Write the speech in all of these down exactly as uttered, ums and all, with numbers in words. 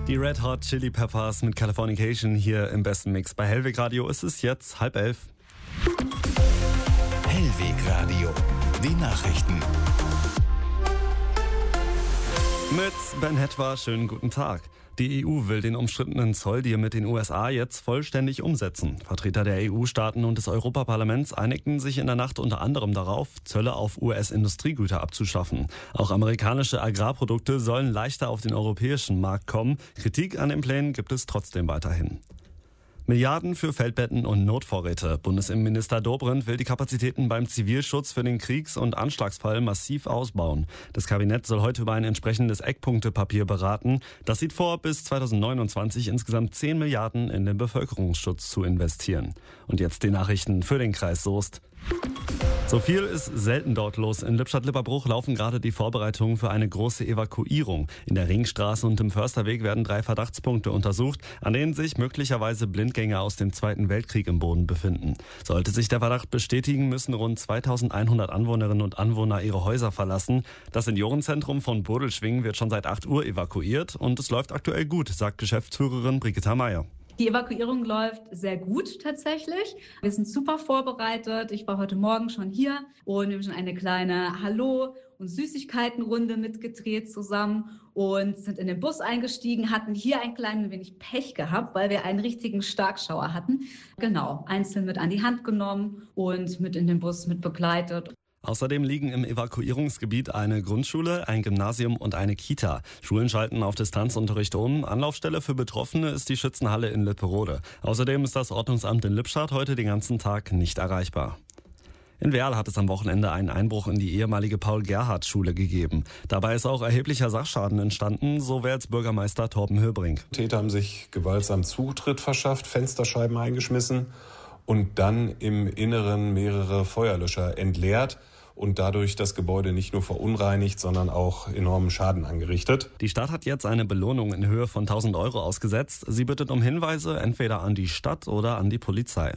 Die Red Hot Chili Peppers mit Californication hier im besten Mix. Bei Hellweg Radio ist es jetzt halb elf. Hellweg Radio, die Nachrichten. Mit Ben Hetwa, schönen guten Tag. Die E U will den umstrittenen Zolldeal mit den U S A jetzt vollständig umsetzen. Vertreter der E U-Staaten und des Europaparlaments einigten sich in der Nacht unter anderem darauf, Zölle auf U S-Industriegüter abzuschaffen. Auch amerikanische Agrarprodukte sollen leichter auf den europäischen Markt kommen. Kritik an den Plänen gibt es trotzdem weiterhin. Milliarden für Feldbetten und Notvorräte. Bundesinnenminister Dobrindt will die Kapazitäten beim Zivilschutz für den Kriegs- und Anschlagsfall massiv ausbauen. Das Kabinett soll heute über ein entsprechendes Eckpunktepapier beraten. Das sieht vor, bis zweitausendneunundzwanzig insgesamt zehn Milliarden in den Bevölkerungsschutz zu investieren. Und jetzt die Nachrichten für den Kreis Soest. So viel ist selten dort los. In Lippstadt-Lipperbruch laufen gerade die Vorbereitungen für eine große Evakuierung. In der Ringstraße und im Försterweg werden drei Verdachtspunkte untersucht, an denen sich möglicherweise Blindgänger aus dem Zweiten Weltkrieg im Boden befinden. Sollte sich der Verdacht bestätigen, müssen rund zweitausendeinhundert Anwohnerinnen und Anwohner ihre Häuser verlassen. Das Seniorenzentrum von Bodelschwingen wird schon seit acht Uhr evakuiert und es läuft aktuell gut, sagt Geschäftsführerin Brigitta Meier. Die Evakuierung läuft sehr gut tatsächlich. Wir sind super vorbereitet. Ich war heute Morgen schon hier und wir haben schon eine kleine Hallo- und Süßigkeitenrunde mitgedreht zusammen und sind in den Bus eingestiegen, hatten hier ein klein wenig Pech gehabt, weil wir einen richtigen Starkschauer hatten. Genau, einzeln mit an die Hand genommen und mit in den Bus mit begleitet. Außerdem liegen im Evakuierungsgebiet eine Grundschule, ein Gymnasium und eine Kita. Schulen schalten auf Distanzunterricht um. Anlaufstelle für Betroffene ist die Schützenhalle in Lipperode. Außerdem ist das Ordnungsamt in Lippstadt heute den ganzen Tag nicht erreichbar. In Werl hat es am Wochenende einen Einbruch in die ehemalige Paul-Gerhardt-Schule gegeben. Dabei ist auch erheblicher Sachschaden entstanden, so Werls-Bürgermeister Torben Höbrink. Täter haben sich gewaltsam Zutritt verschafft, Fensterscheiben eingeschmissen und dann im Inneren mehrere Feuerlöscher entleert und dadurch das Gebäude nicht nur verunreinigt, sondern auch enormen Schaden angerichtet. Die Stadt hat jetzt eine Belohnung in Höhe von tausend Euro ausgesetzt. Sie bittet um Hinweise entweder an die Stadt oder an die Polizei.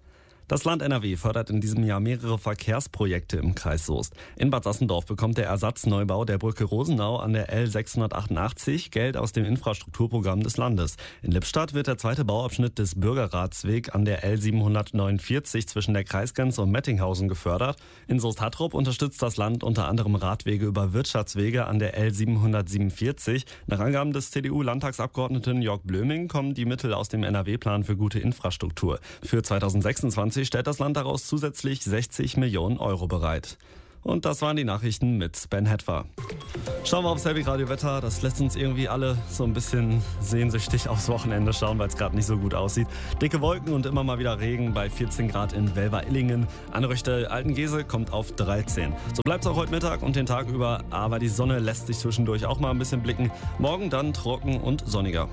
Das Land N R W fördert in diesem Jahr mehrere Verkehrsprojekte im Kreis Soest. In Bad Sassendorf bekommt der Ersatzneubau der Brücke Rosenau an der L sechshundertachtundachtzig Geld aus dem Infrastrukturprogramm des Landes. In Lippstadt wird der zweite Bauabschnitt des Bürgerratsweg an der L siebenhundertneunundvierzig zwischen der Kreisgrenze und Mettinghausen gefördert. In Soest-Hattrop unterstützt das Land unter anderem Radwege über Wirtschaftswege an der L siebenhundertsiebenundvierzig. Nach Angaben des C D U-Landtagsabgeordneten Jörg Blöming kommen die Mittel aus dem N R W-Plan für gute Infrastruktur. Für zweitausendsechsundzwanzig stellt das Land daraus zusätzlich sechzig Millionen Euro bereit. Und das waren die Nachrichten mit Ben Hetwa. Schauen wir aufs Hellweg Radio Wetter. Das lässt uns irgendwie alle so ein bisschen sehnsüchtig aufs Wochenende schauen, weil es gerade nicht so gut aussieht. Dicke Wolken und immer mal wieder Regen bei vierzehn Grad in Welver-Illingen. Anrichte Altengese kommt auf dreizehn. So bleibt es auch heute Mittag und den Tag über, aber die Sonne lässt sich zwischendurch auch mal ein bisschen blicken. Morgen dann trocken und sonniger.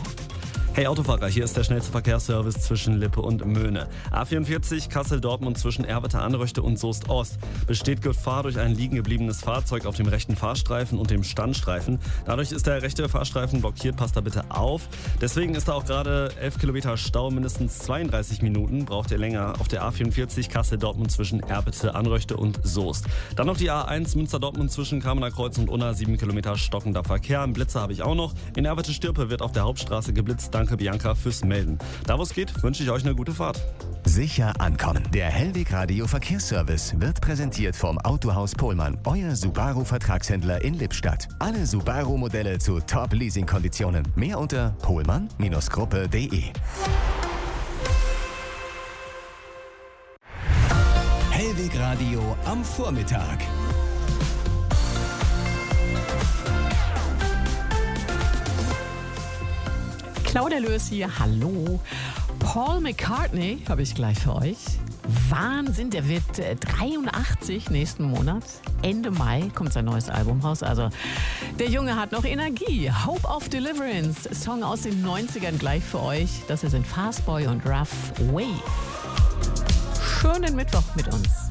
Hey Autofahrer, hier ist der schnellste Verkehrsservice zwischen Lippe und Möhne. A vierundvierzig Kassel-Dortmund zwischen Erwitte-Anröchte und Soest-Ost. Besteht Gefahr durch ein liegen gebliebenes Fahrzeug auf dem rechten Fahrstreifen und dem Standstreifen. Dadurch ist der rechte Fahrstreifen blockiert, passt da bitte auf. Deswegen ist da auch gerade elf Kilometer Stau, mindestens zweiunddreißig Minuten braucht ihr länger auf der A vierundvierzig Kassel-Dortmund zwischen Erwitte-Anröchte und Soest. Dann noch die A eins Münster-Dortmund zwischen Kamener Kreuz und Unna, sieben Kilometer stockender Verkehr. Einen Blitzer habe ich auch noch. In Erwitte-Stirpe wird auf der Hauptstraße geblitzt. Danke Bianca fürs Melden. Da wo es geht, wünsche ich euch eine gute Fahrt. Sicher ankommen. Der Hellweg Radio Verkehrsservice wird präsentiert vom Autohaus Pohlmann, euer Subaru-Vertragshändler in Lippstadt. Alle Subaru-Modelle zu Top-Leasing-Konditionen. Mehr unter pohlmann Gruppe punkt de. Hellweg Radio am Vormittag. Claudia Lös hier, hallo. Paul McCartney habe ich gleich für euch. Wahnsinn, der wird dreiundachtzig nächsten Monat. Ende Mai kommt sein neues Album raus. Also der Junge hat noch Energie. Hope of Deliverance, Song aus den neunzigern gleich für euch. Das hier sind Fastboy und Rough Wave. Schönen Mittwoch mit uns.